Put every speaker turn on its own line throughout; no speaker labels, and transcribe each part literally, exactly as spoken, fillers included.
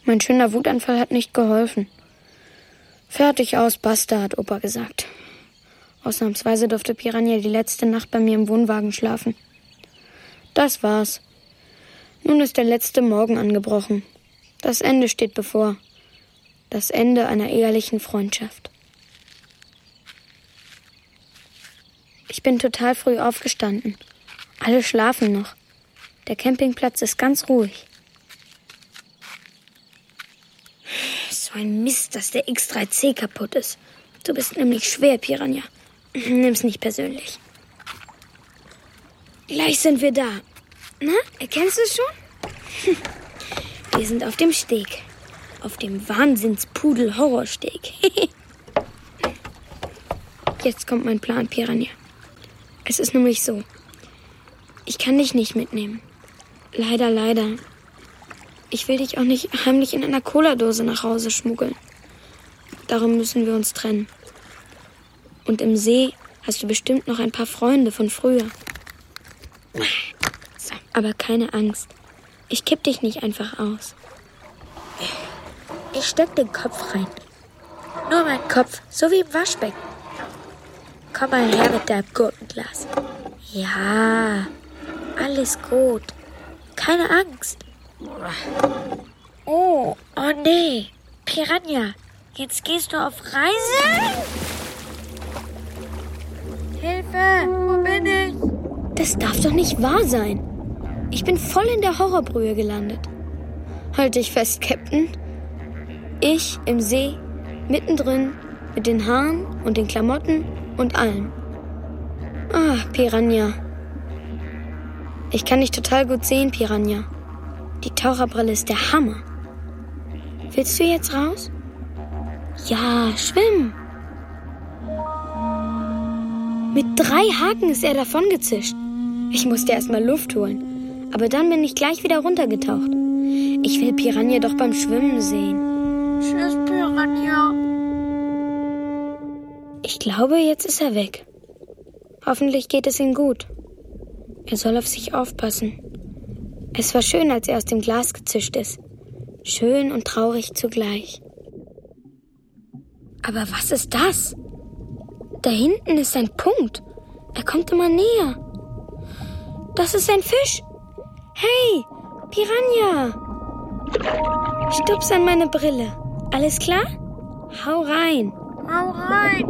Mein schöner Wutanfall hat nicht geholfen. Fertig aus, basta, hat Opa gesagt. Ausnahmsweise durfte Piranha die letzte Nacht bei mir im Wohnwagen schlafen. Das war's. Nun ist der letzte Morgen angebrochen. Das Ende steht bevor. Das Ende einer ehelichen Freundschaft. Ich bin total früh aufgestanden. Alle schlafen noch. Der Campingplatz ist ganz ruhig. So ein Mist, dass der X drei C kaputt ist. Du bist nämlich schwer, Piranha. Nimm's nicht persönlich. Gleich sind wir da. Na, erkennst du es schon? Wir sind auf dem Steg. Auf dem Wahnsinns-Pudel-Horrorsteg. Jetzt kommt mein Plan, Piranha. Es ist nämlich so. Ich kann dich nicht mitnehmen. Leider, leider. Ich will dich auch nicht heimlich in einer Cola-Dose nach Hause schmuggeln. Darum müssen wir uns trennen. Und im See hast du bestimmt noch ein paar Freunde von früher. So, aber keine Angst. Ich kipp dich nicht einfach aus. Ich steck den Kopf rein. Nur mein Kopf, so wie im Waschbecken. Komm mal her mit deinem Gurkenglas. Ja, alles gut. Keine Angst. Oh, oh nee. Piranha, jetzt gehst du auf Reise? Hilfe, wo bin ich? Das darf doch nicht wahr sein. Ich bin voll in der Horrorbrühe gelandet. Halt dich fest, Captain. Ich im See, mittendrin, mit den Haaren und den Klamotten und allem. Ah, Piranha. Ich kann dich total gut sehen, Piranha. Die Taucherbrille ist der Hammer. Willst du jetzt raus? Ja, schwimm. Mit drei Haken ist er davongezischt. Ich musste erst mal Luft holen. Aber dann bin ich gleich wieder runtergetaucht. Ich will Piranha doch beim Schwimmen sehen. Tschüss, Piranha. Ich glaube, jetzt ist er weg. Hoffentlich geht es ihm gut. Er soll auf sich aufpassen. Es war schön, als er aus dem Glas gezischt ist. Schön und traurig zugleich. Aber was ist das? Da hinten ist ein Punkt. Er kommt immer näher. Das ist ein Fisch. Hey, Piranha. Stups an meine Brille. Alles klar? Hau rein. Hau rein.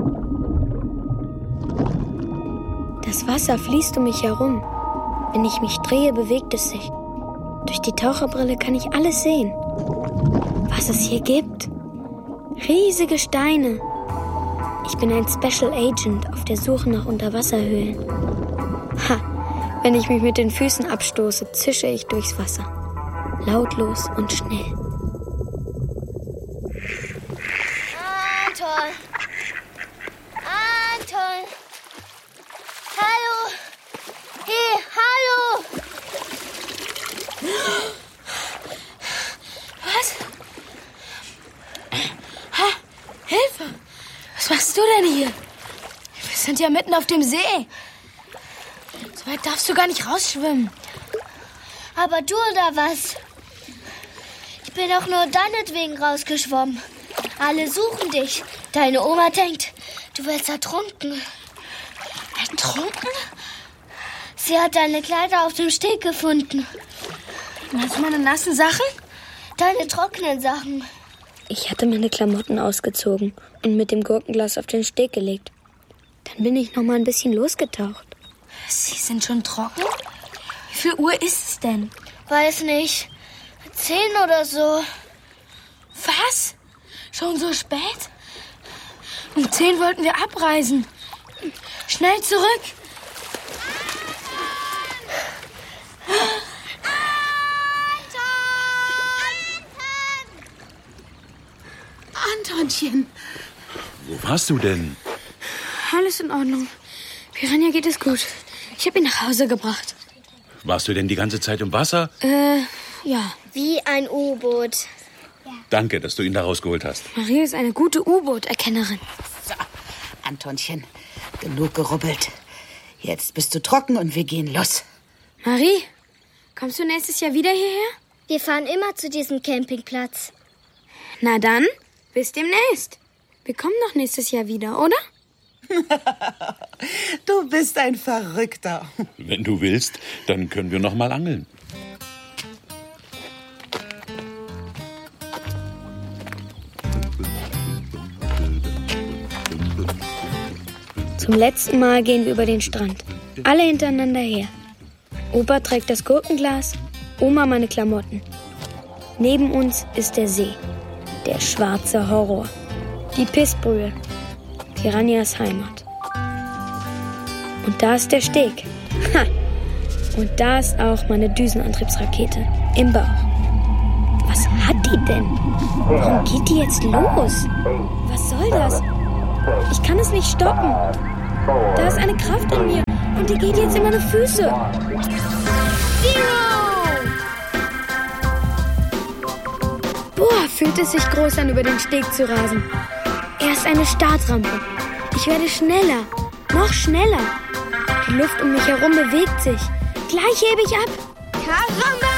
Das Wasser fließt um mich herum. Wenn ich mich drehe, bewegt es sich. Durch die Taucherbrille kann ich alles sehen. Was es hier gibt. Riesige Steine. Ich bin ein Special Agent auf der Suche nach Unterwasserhöhlen. Ha, wenn ich mich mit den Füßen abstoße, zische ich durchs Wasser. Lautlos und schnell.
Anton! Anton! Hallo! Hey, hallo!
Was? Ha, Hilfe! Was machst du denn hier? Wir sind ja mitten auf dem See. So weit darfst du gar nicht rausschwimmen.
Aber du oder was? Ich bin doch nur deinetwegen rausgeschwommen. Alle suchen dich. Deine Oma denkt, du wirst ertrunken.
Ertrunken?
Sie hat deine Kleider auf dem Steg gefunden.
Meinst du meine nassen Sachen?
Deine trockenen Sachen.
Ich hatte meine Klamotten ausgezogen und mit dem Gurkenglas auf den Steg gelegt. Dann bin ich noch mal ein bisschen losgetaucht.
Sie sind schon trocken? Wie viel Uhr ist es denn?
Weiß nicht. Zehn oder so.
Was? Schon so spät? Um zehn wollten wir abreisen. Schnell zurück. Antonchen.
Wo warst du denn?
Alles in Ordnung. Piranha geht es gut. Ich habe ihn nach Hause gebracht.
Warst du denn die ganze Zeit im Wasser?
Äh, ja.
Wie ein U-Boot.
Danke, dass du ihn da rausgeholt hast.
Marie ist eine gute U-Boot-Erkennerin.
So, Antonchen, genug gerubbelt. Jetzt bist du trocken und wir gehen los.
Marie, kommst du nächstes Jahr wieder hierher?
Wir fahren immer zu diesem Campingplatz.
Na dann, bis demnächst. Wir kommen doch nächstes Jahr wieder, oder?
Du bist ein Verrückter.
Wenn du willst, dann können wir noch mal angeln.
Zum letzten Mal gehen wir über den Strand. Alle hintereinander her. Opa trägt das Gurkenglas, Oma meine Klamotten. Neben uns ist der See. Der schwarze Horror. Die Pissbrühe. Piranhas Heimat. Und da ist der Steg. Ha! Und da ist auch meine Düsenantriebsrakete im Bauch. Was hat die denn? Warum geht die jetzt los? Was soll das? Ich kann es nicht stoppen. Da ist eine Kraft in mir und die geht jetzt in meine Füße. Zero! Boah, fühlt es sich groß an, über den Steg zu rasen. Erst eine Startrampe. Ich werde schneller, noch schneller. Die Luft um mich herum bewegt sich. Gleich hebe ich ab. Karamba!